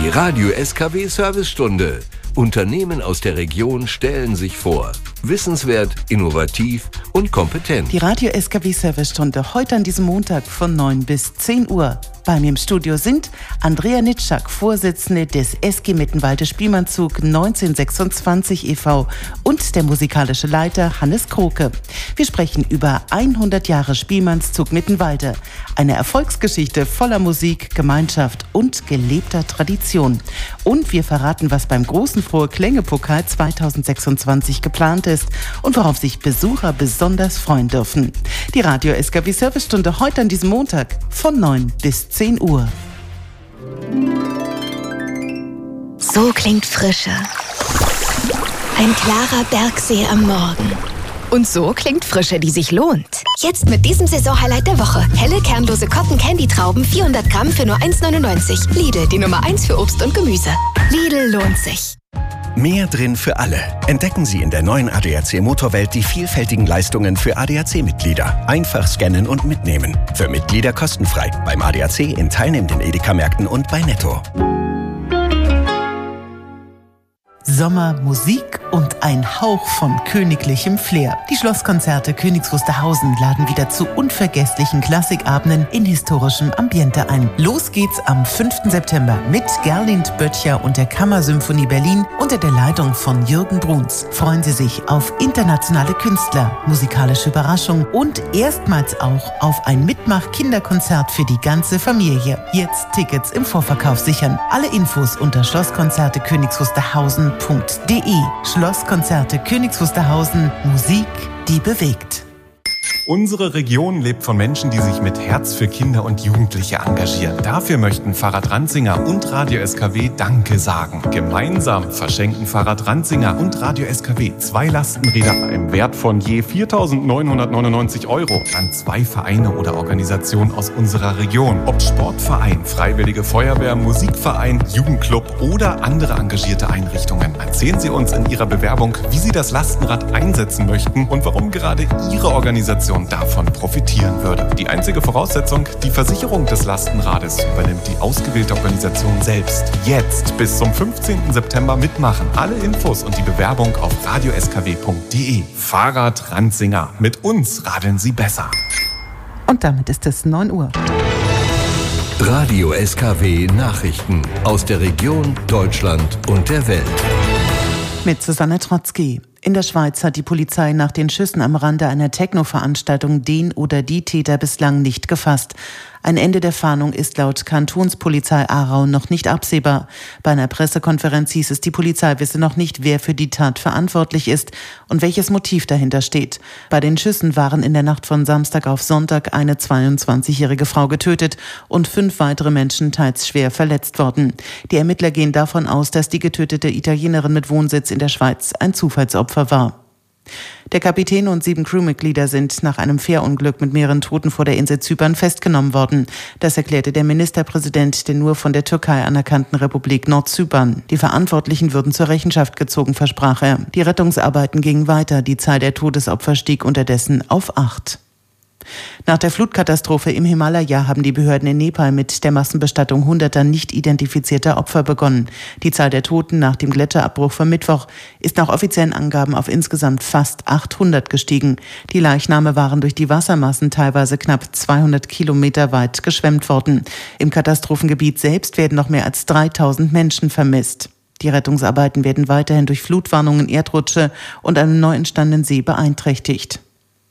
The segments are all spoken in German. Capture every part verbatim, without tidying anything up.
Die Radio S K W Servicestunde. Unternehmen aus der Region stellen sich vor. Wissenswert, innovativ und kompetent. Die Radio S K W Servicestunde heute an diesem Montag von neun bis zehn Uhr. Bei mir im Studio sind Andrea Nitschak, Vorsitzende des S G Mittenwalde Spielmannszug neunzehnhundertsechsundzwanzig e V und der musikalische Leiter Hannes Kroke. Wir sprechen über hundert Jahre Spielmannszug Mittenwalde. Eine Erfolgsgeschichte voller Musik, Gemeinschaft und gelebter Tradition. Und wir verraten, was beim großen Frohe Klänge-Pokal zweitausendsechsundzwanzig geplant ist und worauf sich Besucher besonders freuen dürfen. Die Radio S K W Servicestunde heute an diesem Montag von neun bis zehn Uhr. So klingt Frische. Ein klarer Bergsee am Morgen. Und so klingt Frische, die sich lohnt. Jetzt mit diesem Saisonhighlight der Woche. Helle, kernlose Cotton-Candy-Trauben, vierhundert Gramm für nur eins neunundneunzig. Lidl, die Nummer eins für Obst und Gemüse. Lidl lohnt sich. Mehr drin für alle. Entdecken Sie in der neuen A D A C Motorwelt die vielfältigen Leistungen für A D A C-Mitglieder. Einfach scannen und mitnehmen. Für Mitglieder kostenfrei. Beim A D A C in teilnehmenden Edeka-Märkten und bei Netto. Sommer, Musik und ein Hauch von königlichem Flair. Die Schlosskonzerte Königs Wusterhausen laden wieder zu unvergesslichen Klassikabenden in historischem Ambiente ein. Los geht's am fünften September mit Gerlind Böttcher und der Kammersymphonie Berlin unter der Leitung von Jürgen Bruns. Freuen Sie sich auf internationale Künstler, musikalische Überraschungen und erstmals auch auf ein Mitmach-Kinderkonzert für die ganze Familie. Jetzt Tickets im Vorverkauf sichern. Alle Infos unter Schlosskonzerte Königs Wusterhausen punkt de. Schlosskonzerte Königs Wusterhausen. Musik, die bewegt. Unsere Region lebt von Menschen, die sich mit Herz für Kinder und Jugendliche engagieren. Dafür möchten Fahrrad Ranzinger und Radio S K W Danke sagen. Gemeinsam verschenken Fahrrad Ranzinger und Radio S K W zwei Lastenräder im Wert von je viertausendneunhundertneunundneunzig Euro an zwei Vereine oder Organisationen aus unserer Region. Ob Sportverein, Freiwillige Feuerwehr, Musikverein, Jugendclub oder andere engagierte Einrichtungen. Erzählen Sie uns in Ihrer Bewerbung, wie Sie das Lastenrad einsetzen möchten und warum gerade Ihre Organisation davon profitieren würde. Die einzige Voraussetzung, die Versicherung des Lastenrades übernimmt die ausgewählte Organisation selbst. Jetzt bis zum fünfzehnten September mitmachen. Alle Infos und die Bewerbung auf radio s k w punkt de. Fahrrad Ranzinger. Mit uns radeln Sie besser. Und damit ist es neun Uhr. Radio S K W Nachrichten aus der Region, Deutschland und der Welt. Mit Susanne Trotzki. In der Schweiz hat die Polizei nach den Schüssen am Rande einer Techno-Veranstaltung den oder die Täter bislang nicht gefasst. Ein Ende der Fahndung ist laut Kantonspolizei Aarau noch nicht absehbar. Bei einer Pressekonferenz hieß es, die Polizei wisse noch nicht, wer für die Tat verantwortlich ist und welches Motiv dahinter steht. Bei den Schüssen waren in der Nacht von Samstag auf Sonntag eine zweiundzwanzigjährige Frau getötet und fünf weitere Menschen teils schwer verletzt worden. Die Ermittler gehen davon aus, dass die getötete Italienerin mit Wohnsitz in der Schweiz ein Zufallsopfer war. Der Kapitän und sieben Crewmitglieder sind nach einem Fährunglück mit mehreren Toten vor der Insel Zypern festgenommen worden. Das erklärte der Ministerpräsident der nur von der Türkei anerkannten Republik Nordzypern. Die Verantwortlichen würden zur Rechenschaft gezogen, versprach er. Die Rettungsarbeiten gingen weiter. Die Zahl der Todesopfer stieg unterdessen auf acht. Nach der Flutkatastrophe im Himalaya haben die Behörden in Nepal mit der Massenbestattung hunderter nicht identifizierter Opfer begonnen. Die Zahl der Toten nach dem Gletscherabbruch vom Mittwoch ist nach offiziellen Angaben auf insgesamt fast achthundert gestiegen. Die Leichname waren durch die Wassermassen teilweise knapp zweihundert Kilometer weit geschwemmt worden. Im Katastrophengebiet selbst werden noch mehr als dreitausend Menschen vermisst. Die Rettungsarbeiten werden weiterhin durch Flutwarnungen, Erdrutsche und einen neu entstandenen See beeinträchtigt.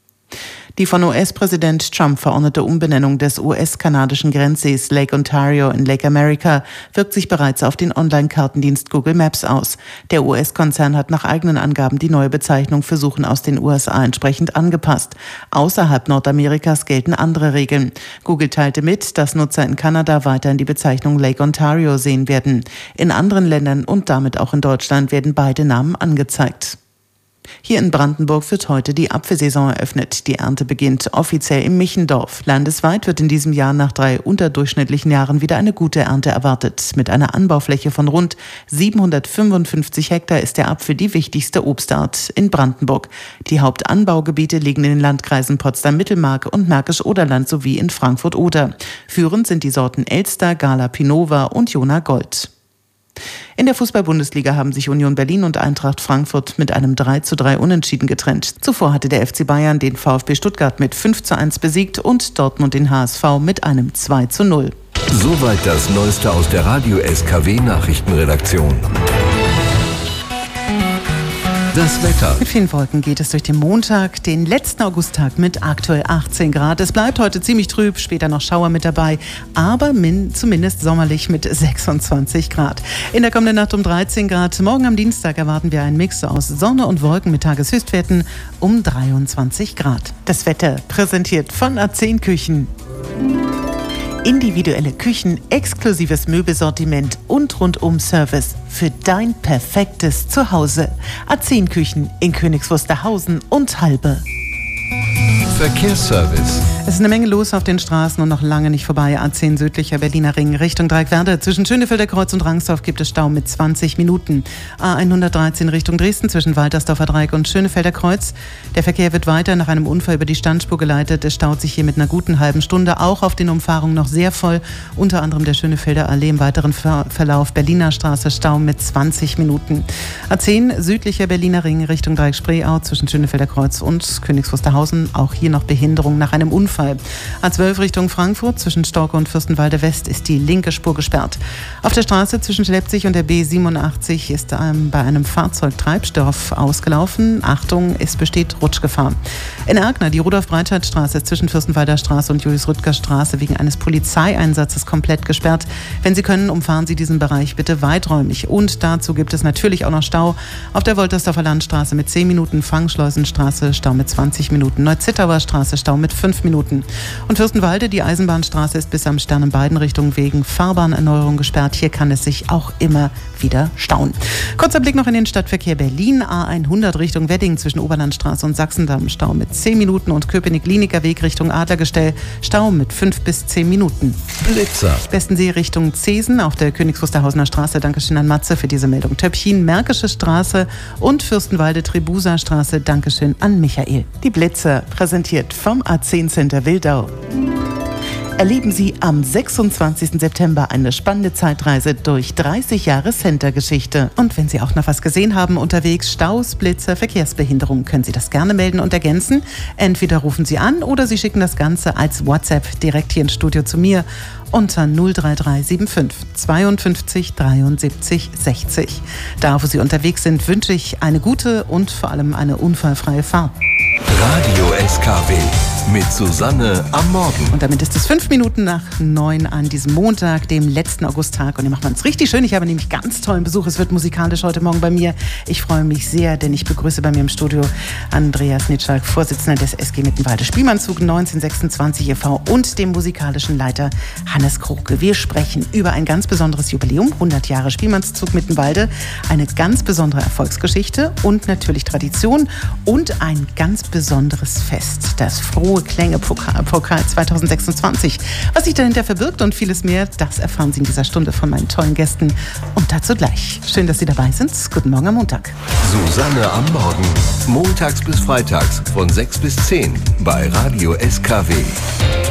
Die von U S-Präsident Trump verordnete Umbenennung des U S-kanadischen Grenzsees Lake Ontario in Lake America wirkt sich bereits auf den Online-Kartendienst Google Maps aus. Der U S-Konzern hat nach eigenen Angaben die neue Bezeichnung für Suchen aus den U S A entsprechend angepasst. Außerhalb Nordamerikas gelten andere Regeln. Google teilte mit, dass Nutzer in Kanada weiterhin die Bezeichnung Lake Ontario sehen werden. In anderen Ländern und damit auch in Deutschland werden beide Namen angezeigt. Hier in Brandenburg wird heute die Apfelsaison eröffnet. Die Ernte beginnt offiziell im Michendorf. Landesweit wird in diesem Jahr nach drei unterdurchschnittlichen Jahren wieder eine gute Ernte erwartet. Mit einer Anbaufläche von rund siebenhundertfünfundfünfzig Hektar ist der Apfel die wichtigste Obstart in Brandenburg. Die Hauptanbaugebiete liegen in den Landkreisen Potsdam-Mittelmark und Märkisch-Oderland sowie in Frankfurt-Oder. Führend sind die Sorten Elster, Gala Pinova und Jona Gold. In der Fußball-Bundesliga haben sich Union Berlin und Eintracht Frankfurt mit einem drei zu drei Unentschieden getrennt. Zuvor hatte der F C Bayern den VfB Stuttgart mit fünf zu eins besiegt und Dortmund den H S V mit einem zwei zu null. Soweit das Neueste aus der Radio S K W Nachrichtenredaktion. Das Wetter. Mit vielen Wolken geht es durch den Montag, den letzten Augusttag mit aktuell achtzehn Grad. Es bleibt heute ziemlich trüb, später noch Schauer mit dabei, aber min, zumindest sommerlich mit sechsundzwanzig Grad. In der kommenden Nacht um dreizehn Grad. Morgen am Dienstag erwarten wir einen Mix aus Sonne und Wolken mit Tageshöchstwerten um dreiundzwanzig Grad. Das Wetter präsentiert von A zehn Küchen. Individuelle Küchen, exklusives Möbelsortiment und Rundum-Service für dein perfektes Zuhause. A zehn Küchen in Königs Wusterhausen und Halbe. Verkehrsservice. Es ist eine Menge los auf den Straßen und noch lange nicht vorbei. A zehn südlicher Berliner Ring Richtung Dreieckwerder. Zwischen Schönefelder Kreuz und Rangsdorf gibt es Stau mit zwanzig Minuten. A hundertdreizehn Richtung Dresden zwischen Waltersdorfer Dreieck und Schönefelder Kreuz. Der Verkehr wird weiter nach einem Unfall über die Standspur geleitet. Es staut sich hier mit einer guten halben Stunde. Auch auf den Umfahrungen noch sehr voll. Unter anderem der Schönefelder Allee im weiteren Ver- Verlauf. Berliner Straße Stau mit zwanzig Minuten. A zehn südlicher Berliner Ring Richtung Dreieck-Spreeau zwischen Schönefelder Kreuz und Königs Wusterhausen. Auch hier noch Behinderung nach einem Unfall. A zwölf Richtung Frankfurt zwischen Storke und Fürstenwalde West ist die linke Spur gesperrt. Auf der Straße zwischen Schleppzig und der B siebenundachtzig ist ähm, bei einem Fahrzeug Treibstoff ausgelaufen. Achtung, es besteht Rutschgefahr. In Erkner, die Rudolf-Breitscheid-Straße ist zwischen Fürstenwalder Straße und Julius-Rüttger-Straße wegen eines Polizeieinsatzes komplett gesperrt. Wenn Sie können, umfahren Sie diesen Bereich bitte weiträumig. Und dazu gibt es natürlich auch noch Stau auf der Woltersdorfer Landstraße mit zehn Minuten, Fangschleusenstraße Stau mit zwanzig Minuten, Neu-Zittauer Straße Stau mit fünf Minuten. Und Fürstenwalde, die Eisenbahnstraße ist bis am Stern in beiden Richtungen wegen Fahrbahnerneuerung gesperrt. Hier kann es sich auch immer wieder stauen. Kurzer Blick noch in den Stadtverkehr Berlin. A hundert Richtung Wedding zwischen Oberlandstraße und Sachsendamm. Stau mit zehn Minuten und Köpenick-Kliniker Weg Richtung Adlergestell. Stau mit fünf bis zehn Minuten. Blitzer. Bestensee Richtung Zesen auf der Königs Wusterhausener Straße. Dankeschön an Matze für diese Meldung. Töpfchen, Märkische Straße und Fürstenwalde-Trebuser Straße. Dankeschön an Michael. Die Blitzer präsentiert vom A zehn Center Wildau. Erleben Sie am sechsundzwanzigsten September eine spannende Zeitreise durch dreißig Jahre Center-Geschichte. Und wenn Sie auch noch was gesehen haben unterwegs, Staus, Blitze, Verkehrsbehinderung, können Sie das gerne melden und ergänzen. Entweder rufen Sie an oder Sie schicken das Ganze als WhatsApp direkt hier ins Studio zu mir unter null drei drei sieben fünf zweiundfünfzig dreiundsiebzig sechzig. Da, wo Sie unterwegs sind, wünsche ich eine gute und vor allem eine unfallfreie Fahrt. Radio S K W mit Susanne am Morgen. Und damit ist es fünf Minuten nach neun an diesem Montag, dem letzten Augusttag. Und hier macht man es richtig schön. Ich habe nämlich ganz tollen Besuch. Es wird musikalisch heute Morgen bei mir. Ich freue mich sehr, denn ich begrüße bei mir im Studio Andreas Nitschalk, Vorsitzender des S G Mittenwalde Spielmannszug neunzehnhundertsechsundzwanzig e V und dem musikalischen Leiter Hannes Kroke. Wir sprechen über ein ganz besonderes Jubiläum, hundert Jahre Spielmannszug Mittenwalde, eine ganz besondere Erfolgsgeschichte und natürlich Tradition und ein ganz besonderes Fest, das Frohe Klänge Pokal, Pokal zweitausendsechsundzwanzig. Was sich dahinter verbirgt und vieles mehr, das erfahren Sie in dieser Stunde von meinen tollen Gästen. Und dazu gleich. Schön, dass Sie dabei sind. Guten Morgen am Montag. Susanne am Morgen. Montags bis freitags von sechs bis zehn bei Radio S K W.